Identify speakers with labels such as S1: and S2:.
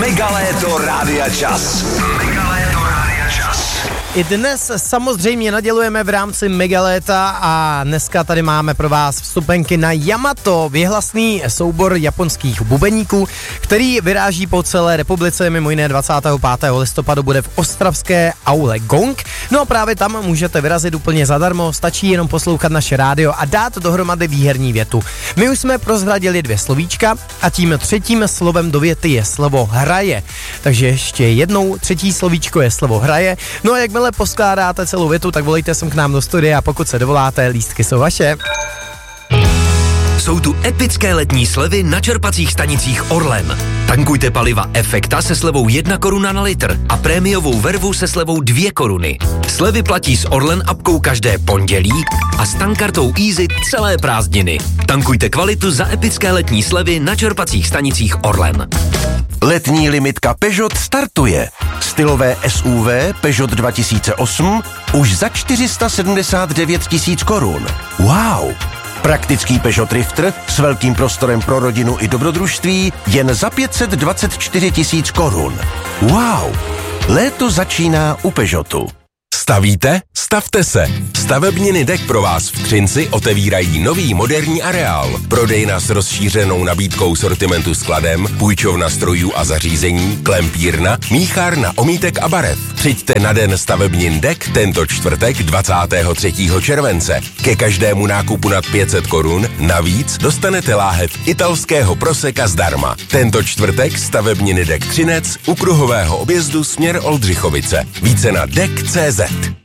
S1: Megaléto Rádia Čas.
S2: I dnes samozřejmě nadělujeme v rámci Megaléta a dneska tady máme pro vás vstupenky na Yamato, věhlasný soubor japonských bubeníků, který vyráží po celé republice, mimo jiné 25. listopadu bude v ostravské aule Gong. No a právě tam můžete vyrazit úplně zadarmo, stačí jenom poslouchat naše rádio a dát dohromady výherní větu. My už jsme prozradili 2 slovíčka a tím třetím slovem do věty je slovo hraje. Takže ještě jednou, třetí slovíčko je slovo hraje. No a jakmile poskládáte celou větu, tak volejte sem k nám do studia a pokud se dovoláte, lístky jsou vaše.
S3: Jsou tu epické letní slevy na čerpacích stanicích Orlen. Tankujte paliva Efekta se slevou 1 koruna na litr a prémiovou vervu se slevou 2 koruny. Slevy platí s Orlen apkou každé pondělí a s tankartou Easy celé prázdniny. Tankujte kvalitu za epické letní slevy na čerpacích stanicích Orlen.
S4: Letní limitka Peugeot startuje. Stylové SUV Peugeot 2008 už za 479 000 korun. Wow! Praktický Peugeot Drifter s velkým prostorem pro rodinu i dobrodružství jen za 524 000 korun. Wow! Léto začíná u Peugeotu.
S5: Stavíte? Stavte se! Stavebniny Dek pro vás v Třinci otevírají nový moderní areál. Prodejna s rozšířenou nabídkou sortimentu skladem, půjčovna strojů a zařízení, klempírna, míchárna omítek a barev. Přijďte na den stavebnin Dek tento čtvrtek 23. července. Ke každému nákupu nad 500 korun navíc dostanete láhev italského proseka zdarma. Tento čtvrtek stavebniny Dek Třinec u kruhového objezdu směr Oldřichovice. Více na dek.cz.